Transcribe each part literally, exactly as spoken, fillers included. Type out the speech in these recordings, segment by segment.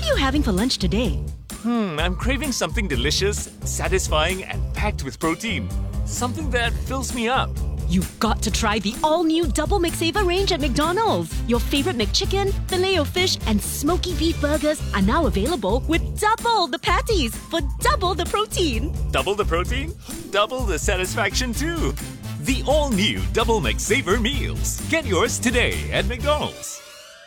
you having for lunch today? Hmm, I'm craving something delicious, satisfying, and packed with protein. Something that fills me up. You've got to try the all-new Double McSaver range at McDonald's. Your favorite McChicken, Filet-O-Fish, and smoky beef burgers are now available with double the patties for double the protein. Double the protein, double the satisfaction too. The all-new Double McSaver meals. Get yours today at McDonald's.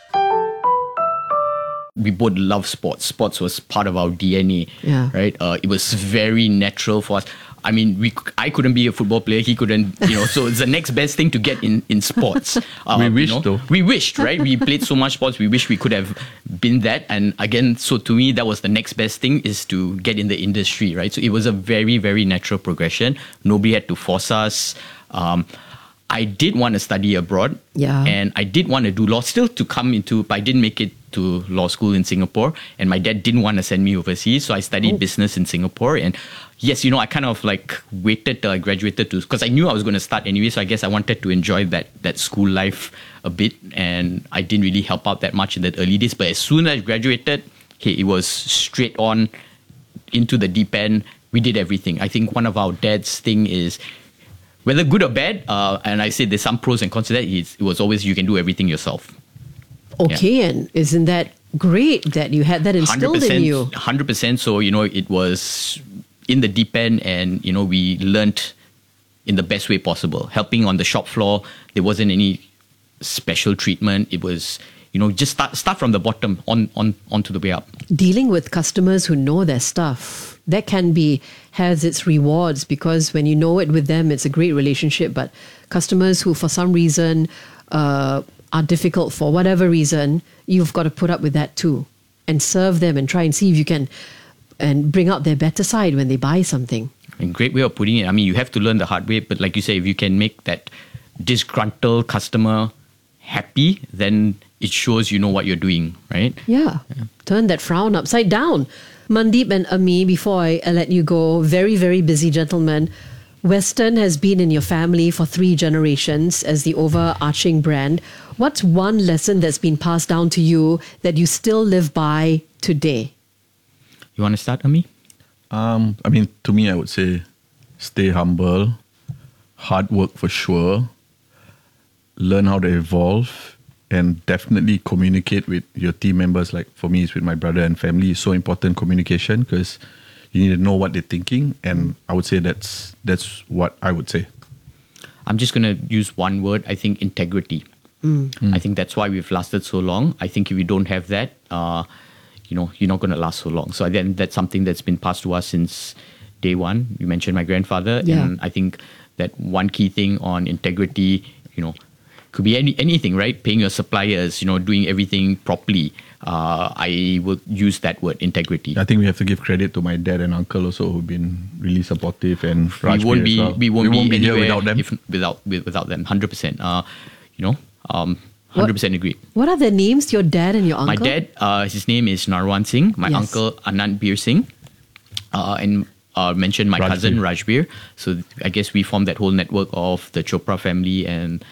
We both love sports. Sports was part of our D N A, Yeah. right? Uh, it was very natural for us. I mean, we I couldn't be a football player. He couldn't, you know. So it's the next best thing to get in in sports. Uh, We you wished, know. though. We wished, right? We played so much sports. We wish we could have been that. And again, so to me, that was the next best thing, is to get in the industry, right? So it was a very, very natural progression. Nobody had to force us. Um, I did want to study abroad, Yeah. and I did want to do law, still to come into, but I didn't make it to law school in Singapore, and my dad didn't want to send me overseas, so I studied Oh. business in Singapore. And yes, you know, I kind of like waited till I graduated to, because I knew I was going to start anyway, so I guess I wanted to enjoy that that school life a bit, and I didn't really help out that much in the early days. But as soon as I graduated, okay, it was straight on into the deep end. We did everything. I think one of our dad's thing is, whether good or bad, uh, and I say there's some pros and cons to that, it's, it was always you can do everything yourself. Okay, and isn't that great that you had that instilled in you? one hundred percent. So, you know, it was in the deep end, and, you know, we learnt in the best way possible. Helping on the shop floor, there wasn't any special treatment. It was, you know, just start start from the bottom on, on, on to the way up. Dealing with customers who know their stuff, that can be, has its rewards, because when you know it with them, it's a great relationship. But customers who for some reason uh, are difficult for whatever reason, you've got to put up with that too, and serve them and try and see if you can and bring out their better side when they buy something. A great way of putting it. I mean, you have to learn the hard way, but like you say, if you can make that disgruntled customer happy, then it shows you know what you're doing, right? Yeah. Turn that frown upside down. Mandeep and Ami, before I I let you go, very, very busy gentlemen. Western has been in your family for three generations as the overarching brand. What's one lesson that's been passed down to you that you still live by today? You want to start, Ami? Um, I mean, to me, I would say stay humble, hard work for sure, learn how to evolve, and definitely communicate with your team members. Like for me, it's with my brother and family. It's so important, communication, because you need to know what they're thinking. And I would say that's that's what I would say. I'm just going to use one word. I think integrity. I think that's why we've lasted so long. I think if you don't have that, uh, you know, you're not going to last so long. So then that's something that's been passed to us since day one. You mentioned my grandfather. Yeah. And I think that one key thing on integrity, you know, could be any anything, right? Paying your suppliers, you know, doing everything properly. Uh, I will use that word, integrity. I think we have to give credit to my dad and uncle also, who've been really supportive, and we Rajbir won't as be well. we won't, be, here anywhere without them. if, without with- without them. Hundred percent. Uh, you know, um, hundred percent agree. What are their names, your dad and your uncle? My dad, uh, his name is Narwan Singh. My Yes. uncle Anand Bir Singh, uh, and uh, mentioned my Rajbir. cousin Rajbir. So I guess we formed that whole network of the Chopra family and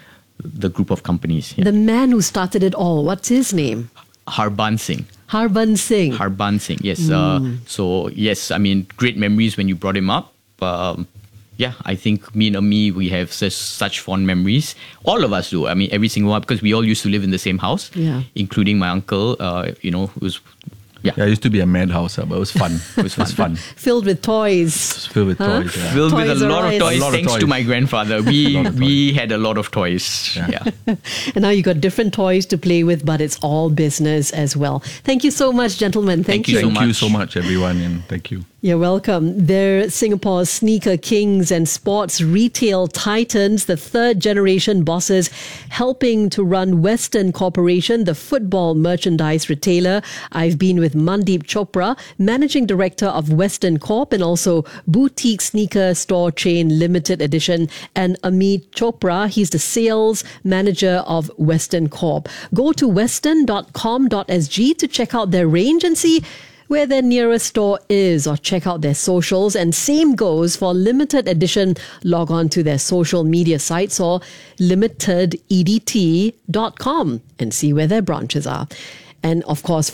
the group of companies. Yeah. The man who started it all, what's his name? Harban Singh. Harban Singh. Harban Singh, yes. Uh, so, yes, I mean, great memories when you brought him up. Um, yeah, I think me and Ami, we have such, such fond memories. All of us do. I mean, every single one, because we all used to live in the same house, Yeah. including my uncle, uh, you know, who was, yeah, Yeah, it used to be a madhouse, but it was fun. It was, fun. Filled with toys. It's filled with Huh? toys. Yeah. filled with Toys a R lot Us. of toys, A lot of thanks to toys. my grandfather. We lot of we had a lot of toys. Yeah. Yeah. And now you got different toys to play with, but it's all business as well. Thank you so much, gentlemen. Thank, Thank you so Thank you much. so much, everyone, and thank you. You're welcome. They're Singapore's sneaker kings and sports retail titans, the third generation bosses helping to run Western Corporation, the football merchandise retailer. I've been with Mandeep Chopra, managing director of Western Corp and also boutique sneaker store chain Limited Edition, and Amit Chopra. He's the sales manager of Western Corp. Go to western dot com dot s g to check out their range and see where their nearest store is, or check out their socials. And same goes for Limited Edition. Log on to their social media sites or limited e d t dot com and see where their branches are. And of course,